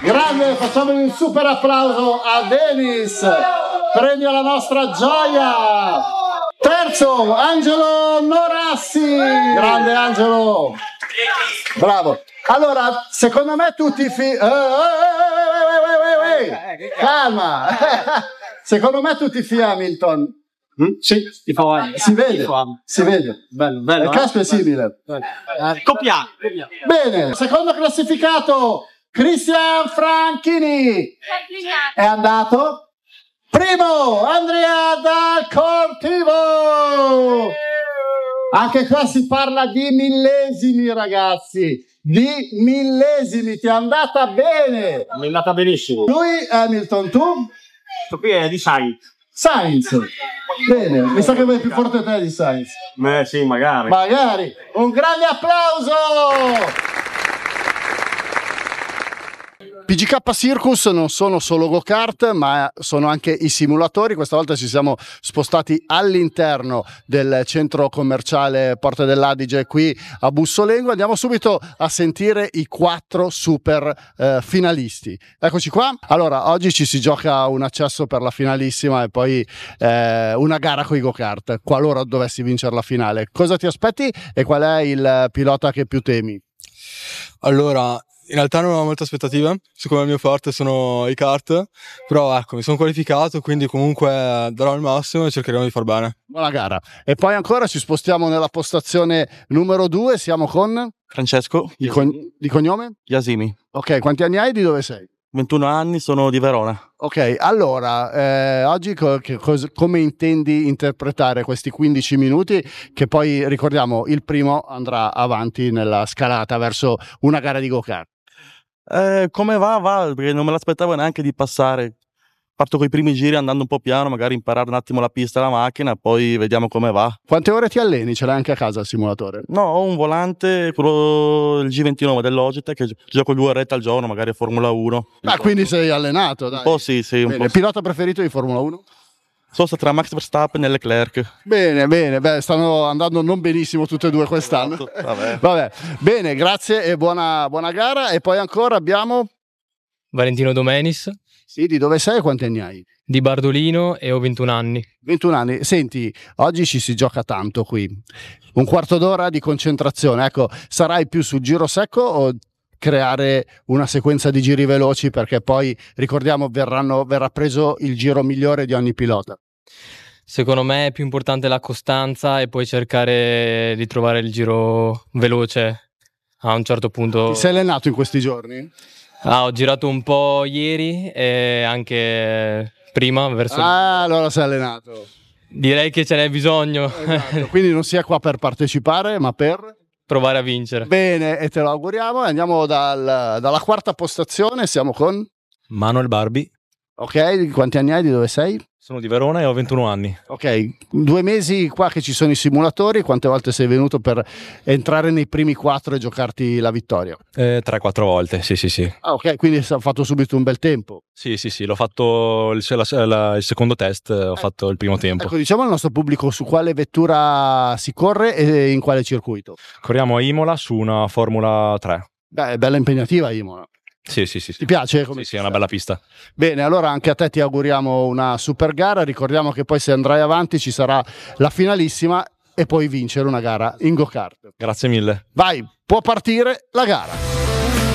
Grande, facciamo un super applauso a Denis, premio la nostra gioia. Terzo, Angelo Norassi. Grande Angelo. Bravo. Allora, secondo me tu tifi... Calma. Secondo me tu tifi Hamilton. Sì, ti fa Si vede, si vede. bello, bello. Il casco è simile. Coppia. Bene, secondo classificato Cristian Franchini è andato. Primo Andrea Dal Cortivo. Anche qua si parla di millesimi, ragazzi. Di millesimi, ti è andata bene. Mi è andata benissimo. Lui Hamilton, tu? Questo qui è di Sainz. Sainz. Bene, mi sa che vai più forte te di Sainz. Sì, magari. Magari. Un grande applauso! PGK Circus non sono solo go-kart, ma sono anche i simulatori. Questa volta ci siamo spostati all'interno del centro commerciale Porta dell'Adige qui a Bussolengo. Andiamo subito a sentire i 4 super finalisti. Eccoci qua. Allora, oggi ci si gioca un accesso per la finalissima e poi una gara con i go-kart, qualora dovessi vincere la finale. Cosa ti aspetti e qual è il pilota che più temi? Allora, in realtà non ho molte aspettative, siccome il mio forte sono i kart, però ecco, mi sono qualificato, quindi comunque darò il massimo e cercheremo di far bene. Buona gara. E poi ancora ci spostiamo nella postazione numero 2, siamo con... Francesco Di cognome? Yasimi, Ok, quanti anni hai e di dove sei? 21 anni, sono di Verona. Ok, allora, oggi come intendi interpretare questi 15 minuti che poi, ricordiamo, il primo andrà avanti nella scalata verso una gara di go-kart? Come va, perché non me l'aspettavo neanche di passare. Parto con i primi giri andando un po' piano, magari imparare un attimo la pista e la macchina, poi vediamo come va. Quante ore ti alleni? Ce l'hai anche a casa il simulatore? No, ho un volante, quello il G29 del Logitech, che gioco 2 orette al giorno, magari a Formula 1. Ah, quindi sei allenato, dai. Un po' sì, un Bene, po'. il pilota preferito di Formula 1? Sono tra Max Verstappen e Leclerc. Bene, bene, beh, stanno andando non benissimo tutte e due quest'anno. Vabbè. Vabbè, bene, grazie e buona gara. E poi ancora abbiamo... Valentino Domenis, Sì, di dove sei e quanti anni hai? di Bardolino e ho 21 anni. 21 anni. Senti, oggi ci si gioca tanto qui. Un quarto d'ora di concentrazione. Ecco, sarai più sul giro secco o creare una sequenza di giri veloci, perché poi, ricordiamo, verrà preso il giro migliore di ogni pilota? Secondo me è più importante la costanza e poi cercare di trovare il giro veloce a un certo punto. Ti sei allenato in questi giorni? Ho girato un po' ieri e anche prima verso... Allora sei allenato. Direi che ce n'è bisogno. Esatto. Quindi non sia qua per partecipare, ma per... Provare a vincere. Bene, e te lo auguriamo. Andiamo dalla quarta postazione, siamo con... Manuel Barbi. Ok, quanti anni hai, di dove sei? Sono di Verona e ho 21 anni. Ok, 2 mesi qua che ci sono i simulatori, quante volte sei venuto per entrare nei primi 4 e giocarti la vittoria? 3-4 volte, sì. Ah, ok, quindi hai fatto subito un bel tempo. Sì, l'ho fatto il secondo test, ho fatto il primo tempo. Ecco, diciamo al nostro pubblico su quale vettura si corre e in quale circuito. Corriamo a Imola su una Formula 3. Beh, è bella impegnativa Imola. Sì. Ti piace? Sì, è una bella pista. Bene, allora anche a te ti auguriamo una super gara. Ricordiamo che poi se andrai avanti ci sarà la finalissima e puoi vincere una gara in go-kart. Grazie mille. Vai, può partire la gara.